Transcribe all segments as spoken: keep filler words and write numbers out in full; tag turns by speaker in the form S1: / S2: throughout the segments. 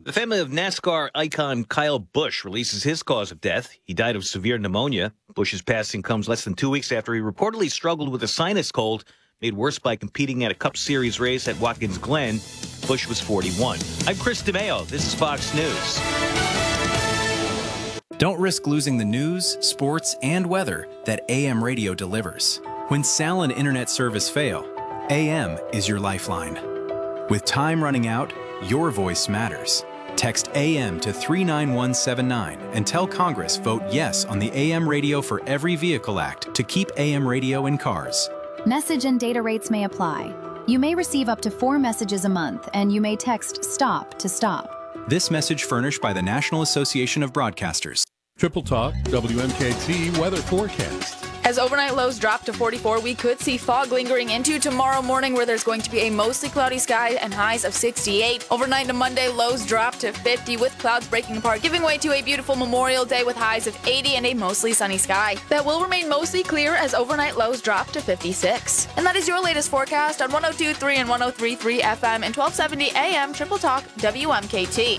S1: The family of NASCAR icon Kyle Busch releases his cause of death. He died of severe pneumonia. Busch's passing comes less than two weeks after he reportedly struggled with a sinus cold, made worse by competing at a Cup Series race at Watkins Glen. Busch was forty-one. I'm Chris DeMeo. This is Fox News.
S2: Don't risk losing the news, sports, and weather that A M radio delivers. When S A L and internet service fail, A M is your lifeline. With time running out, your voice matters. Text A M to three nine one seven nine and tell Congress vote yes on the A M Radio for Every Vehicle Act to keep A M radio in cars.
S3: Message and data rates may apply. You may receive up to four messages a month, and you may text STOP to stop.
S2: This message furnished by the National Association of Broadcasters.
S4: Triple Talk W M K T weather forecast.
S5: As overnight lows drop to forty-four, we could see fog lingering into tomorrow morning, where there's going to be a mostly cloudy sky and highs of sixty-eight. Overnight to Monday, lows drop to fifty with clouds breaking apart, giving way to a beautiful Memorial Day with highs of eighty and a mostly sunny sky. That will remain mostly clear as overnight lows drop to fifty-six. And that is your latest forecast on one oh two point three and one oh three point three F M and twelve seventy A M Triple Talk W M K T.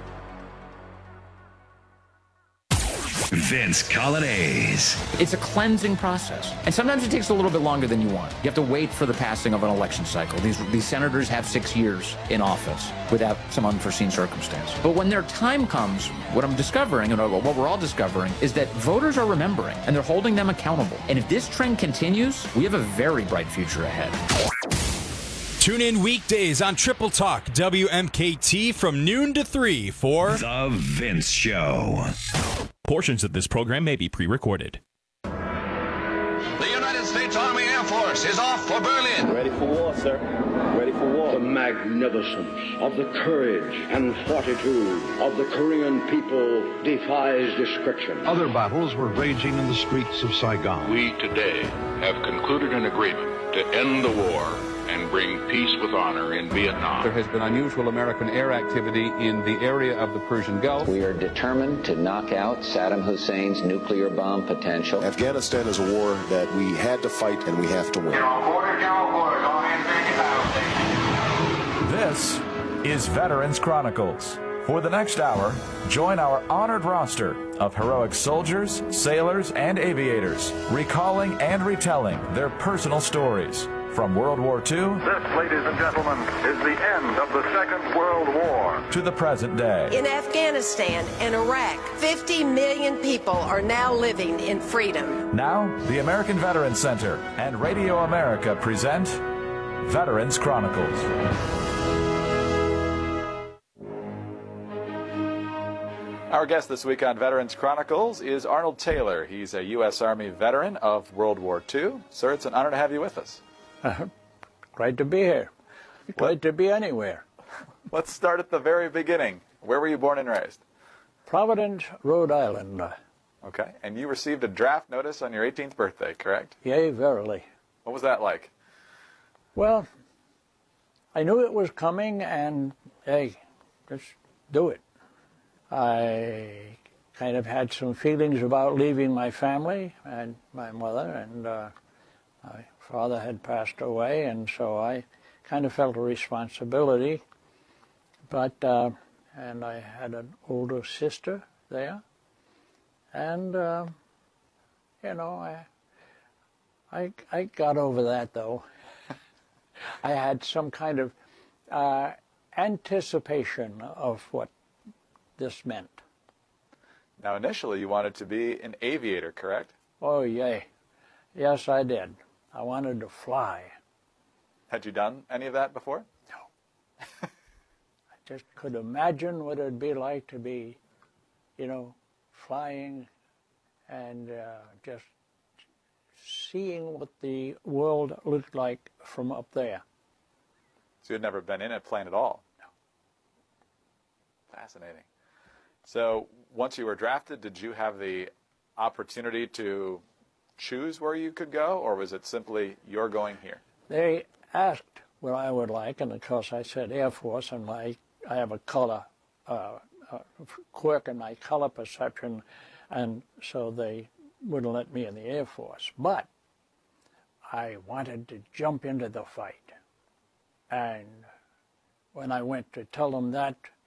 S6: Vince Colonnese.
S7: It's a cleansing process, and sometimes it takes a little bit longer than you want. You have to wait for the passing of an election cycle. These these senators have six years in office without some unforeseen circumstance. But when their time comes, what I'm discovering, and what we're all discovering, is that voters are remembering, and they're holding them accountable. And if this trend continues, we have a very bright future ahead.
S8: Tune in weekdays on Triple Talk W M K T from noon to three for
S6: The Vince Show.
S8: Portions of this program may be pre-recorded.
S9: The United States Army Air Force is off for Berlin.
S10: Ready for war, sir. Ready for war.
S11: The magnificence of the courage and fortitude of the Korean people defies description.
S12: Other battles were raging in the streets of Saigon.
S13: We today have concluded an agreement to end the war and bring peace with honor in Vietnam.
S14: There has been unusual American air activity in the area of the Persian Gulf.
S15: We are determined to knock out Saddam Hussein's nuclear bomb potential.
S16: Afghanistan is a war that we had to fight and we have to win.
S17: This is Veterans Chronicles. For the next hour, join our honored roster of heroic soldiers, sailors, and aviators, recalling and retelling their personal stories. From World War Two,
S18: this, ladies and gentlemen, is the end of the Second World War,
S17: to the present day.
S19: In Afghanistan and Iraq, fifty million people are now living in freedom.
S17: Now, the American Veterans Center and Radio America present Veterans Chronicles. Our guest this week on Veterans Chronicles is Arnold Taylor. He's a U S Army veteran of World War Two. Sir, it's an honor to have you with us.
S20: Uh, great to be here. Great to be anywhere.
S17: Let's start at the very beginning. Where were you born and raised?
S20: Providence, Rhode Island.
S17: Okay, and you received a draft notice on your eighteenth birthday, correct?
S20: Yea, verily.
S17: What was that like?
S20: Well, I knew it was coming, and hey, just do it. I kind of had some feelings about leaving my family and my mother, and uh, my father had passed away, and so I kind of felt a responsibility. But, uh, and I had an older sister there, and, uh, you know, I, I, I got over that, though. I had some kind of uh, anticipation of what this meant.
S17: Now, initially, you wanted to be an aviator, correct?
S20: Oh, yay. Yes, I did. I wanted to fly.
S17: Had you done any of that before?
S20: No. I just could imagine what it'd be like to be, you know, flying and uh, just seeing what the world looked like from up there.
S17: So you had never been in a plane at all?
S20: No.
S17: Fascinating. So once you were drafted, did you have the opportunity to choose where you could go, or was it simply you're going here?
S20: They asked what I would like, and of course I said Air Force, and my, I have a color uh, uh, quirk in my color perception, and so they wouldn't let me in the Air Force. But I wanted to jump into the fight, and when I went to tell them that,